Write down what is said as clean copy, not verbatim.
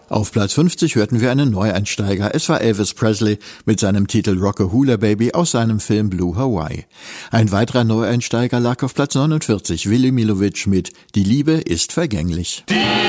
Auf Platz 50 hörten wir einen Neueinsteiger. Es war Elvis Presley mit seinem Titel Rockahula Baby aus seinem Film Blue Hawaii. Ein weiterer Neueinsteiger lag auf Platz 49, Willy Milovic mit Die Liebe ist vergänglich.